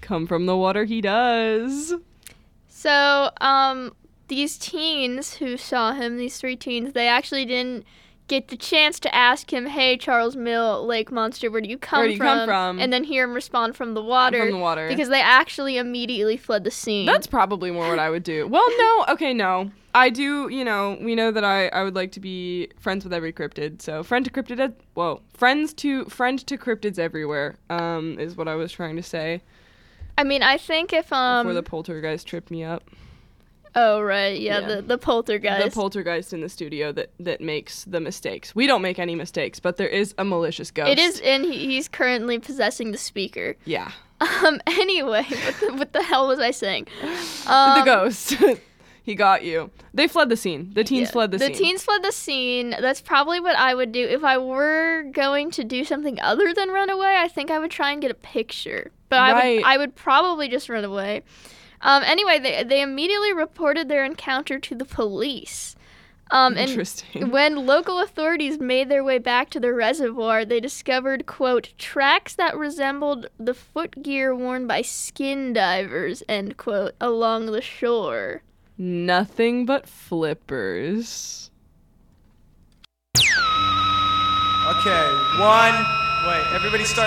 Come from the water he does. So, these teens who saw him, these 3 teens, they actually didn't get the chance to ask him, hey, Charles Mill, lake monster, where do you come from? And then hear him respond from the water. From the water. Because they actually immediately fled the scene. That's probably more what I would do. Well, no. Okay, no. I do, we know that I would like to be friends with every cryptid. So friend to cryptids to cryptids everywhere, is what I was trying to say. I mean, I think if, before the poltergeist tripped me up. Oh, right. Yeah. The poltergeist. The poltergeist in the studio that makes the mistakes. We don't make any mistakes, but there is a malicious ghost. It is, and he's currently possessing the speaker. Yeah. Anyway, what the hell was I saying? The ghost. He got you. They fled the scene. The teens fled the scene. The teens fled the scene. That's probably what I would do. If I were going to do something other than run away, I think I would try and get a picture. But I would probably just run away. Anyway, they immediately reported their encounter to the police. Interesting. And when local authorities made their way back to the reservoir, they discovered, quote, tracks that resembled the footgear worn by skin divers, end quote, along the shore. Nothing but flippers. Okay, everybody start.